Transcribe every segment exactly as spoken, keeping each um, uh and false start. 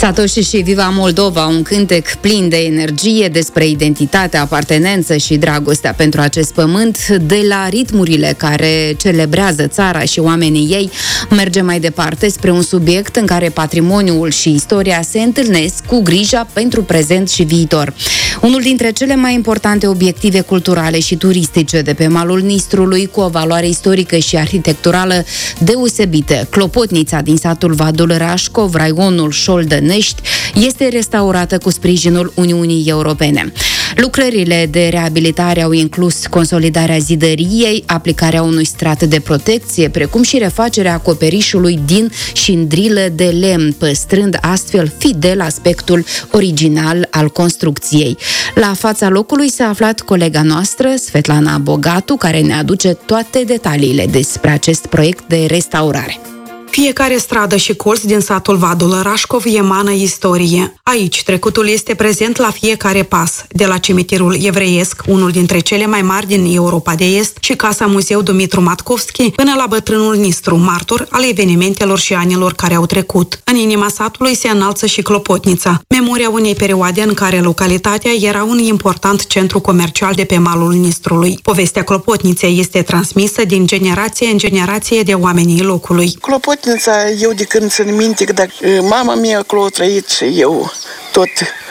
Satoshi și Viva Moldova, un cântec plin de energie despre identitate, apartenență și dragostea pentru acest pământ. De la ritmurile care celebrează țara și oamenii ei, merge mai departe spre un subiect în care patrimoniul și istoria se întâlnesc cu grija pentru prezent și viitor. Unul dintre cele mai importante obiective culturale și turistice de pe malul Nistrului, cu o valoare istorică și arhitecturală deosebită, Clopotnița din satul Vadul Rașcov, raionul Șoldănești, este restaurată cu sprijinul Uniunii Europene. Lucrările de reabilitare au inclus consolidarea zidăriei, aplicarea unui strat de protecție, precum și refacerea acoperișului din șindrilă de lemn, păstrând astfel fidel aspectul original al construcției. La fața locului s-a aflat colega noastră, Svetlana Bogatu, care ne aduce toate detaliile despre acest proiect de restaurare. Fiecare stradă și colț din satul Vadul Rașcov emană istorie. Aici, trecutul este prezent la fiecare pas, de la cimitirul evreiesc, unul dintre cele mai mari din Europa de Est, și Casa Muzeu Dumitru Matkovski, până la bătrânul Nistru, martor al evenimentelor și anilor care au trecut. În inima satului se înalță și Clopotnița, memoria unei perioade în care localitatea era un important centru comercial de pe malul Nistrului. Povestea Clopotniței este transmisă din generație în generație de oamenii locului. Clopotnița, eu de când țin minte, că dacă mama mea acolo a trăit și eu tot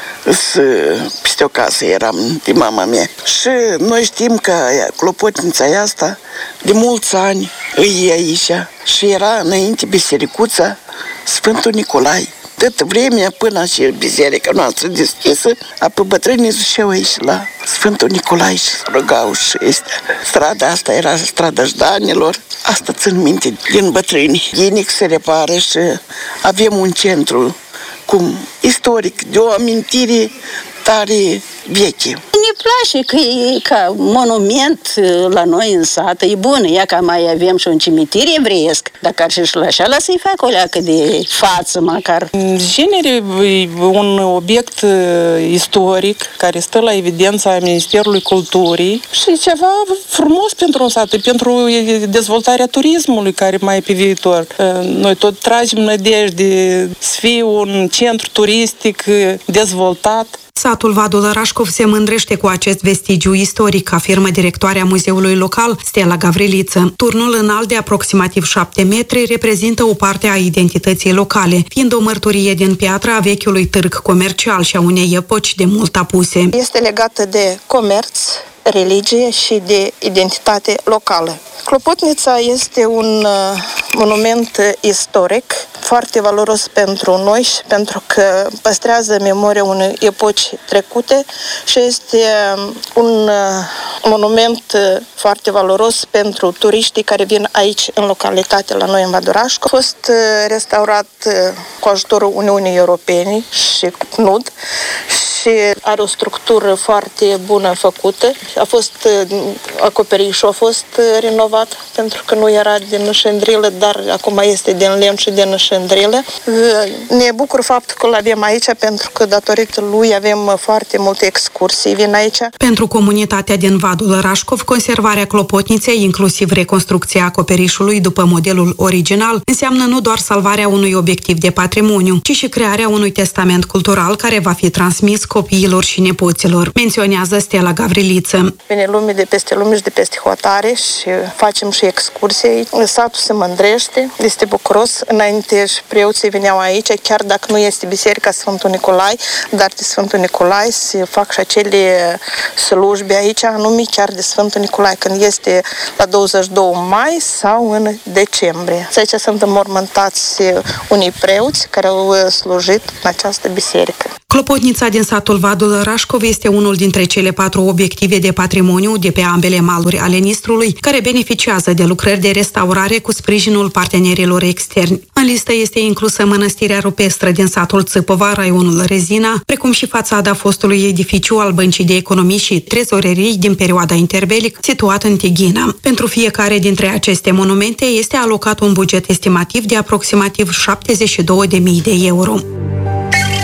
peste o casă eram de mama mea. Și noi știm că Clopotnița asta de mulți ani e aici și era înainte bisericuța Sfântul Nicolae. Tot vremea până și biserica noastră deschisă, apoi bătrânii duceau aici la Sfântul Nicolae și rugau și este. Strada asta era strada Jdanilor, asta țin minte din bătrâni. Inic se repară și avem un centru cum istoric, de o amintire tare veche. Ne place că e ca monument la noi în sat, e bun, ea că mai avem și un cimitir evreiesc, dacă ar și la așa, să-i fac o leacă de față măcar. În genere, e un obiect istoric care stă la evidența Ministerului Culturii și ceva frumos pentru un sat, pentru dezvoltarea turismului care mai e pe viitor. Noi tot tragem nădejde să fie un centru turistic dezvoltat. Satul Vadul Rașcov se mândrește cu acest vestigiu istoric, afirmă directoarea muzeului local, Stella Gavriliță. Turnul înalt de aproximativ șapte metri reprezintă o parte a identității locale, fiind o mărturie din piatră a vechiului târg comercial și a unei epoci de mult apuse. Este legată de comerț, religie și de identitate locală. Clopotnița este un monument istoric foarte valoros pentru noi și pentru că păstrează memoria unei epoci trecute și este un monument foarte valoros pentru turiștii care vin aici în localitate la noi în Vadul Rașcov. A fost restaurat cu ajutorul Uniunii Europene și C N U D și are o structură foarte bună făcută. A fost acoperișul, a fost renovat pentru că nu era din șendrilă, dar acum este din lemn și din șendrilă. Ne bucur faptul că îl avem aici pentru că datorită lui avem foarte multe excursii, vin aici. Pentru comunitatea din Vadul Rașcov, conservarea Clopotniței, inclusiv reconstrucția acoperișului după modelul original, înseamnă nu doar salvarea unui obiectiv de patrimoniu, ci și crearea unui testament cultural care va fi transmis copiilor și nepoților, menționează Stella Gavriliță. Vine lume de peste lume și de peste hotare și facem și excursii. Satul se mândrește, este bucuros. Înainte și preoții veneau aici, chiar dacă nu este biserica Sfântul Nicolae, dar de Sfântul Nicolae se fac și acele slujbe aici, anume chiar de Sfântul Nicolae, când este la douăzeci și doi mai sau în decembrie. Aici sunt înmormântați unii preoți care au slujit în această biserică. Clopotnița din satul Vadul Rașcov este unul dintre cele patru obiective de patrimoniu de pe ambele maluri ale Nistrului, care beneficiază de lucrări de restaurare cu sprijinul partenerilor externi. În listă este inclusă mănăstirea rupestră din satul Țâpova, raionul Rezina, precum și fațada fostului edificiu al Băncii de Economii și Trezorerii din perioada interbelic, situat în Tighina. Pentru fiecare dintre aceste monumente este alocat un buget estimativ de aproximativ șaptezeci și două de mii de euro.